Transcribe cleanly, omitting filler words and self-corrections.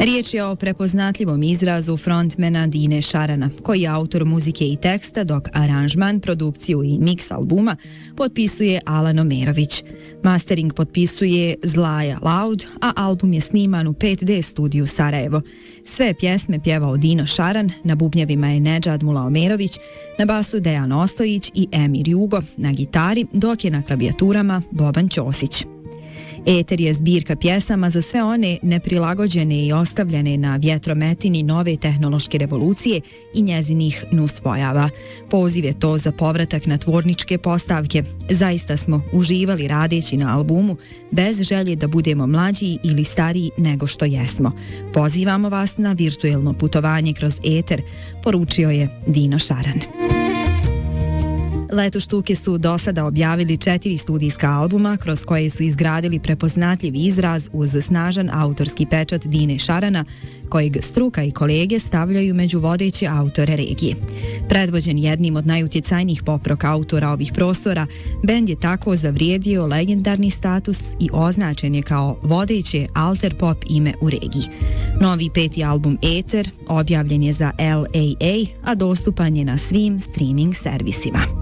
Riječ je o prepoznatljivom izrazu frontmana Dine Šarana, koji je autor muzike i teksta, dok aranžman, produkciju i miks albuma potpisuje Alan Omerović. Mastering potpisuje Zlaja Loud, a album je sniman u 5D studiju Sarajevo. Sve pjesme pjevao Dino Šaran, na bubnjevima je Nedžad Mulaomerović, na basu Dejan Ostojić i Emir Jugo, na gitari, dok je na klavijaturama Boban Ćosić. Eter je zbirka pjesama za sve one neprilagođene i ostavljene na vjetrometini nove tehnološke revolucije i njezinih nuspojava. Poziv je to za povratak na tvorničke postavke. Zaista smo uživali radeći na albumu, bez želje da budemo mlađi ili stariji nego što jesmo. Pozivamo vas na virtuelno putovanje kroz eter, poručio je Dino Šaran. Leto štuke su do sada objavili 4 studijska albuma kroz koje su izgradili prepoznatljiv izraz uz snažan autorski pečat Dine Šarana, kojeg struka i kolege stavljaju među vodeće autore regije. Predvođen jednim od najutjecajnijih pop rock autora ovih prostora, bend je tako zavrijedio legendarni status i označen je kao vodeće alter pop ime u regiji. Novi 5. album Eter objavljen je za LAA, a dostupan je na svim streaming servisima.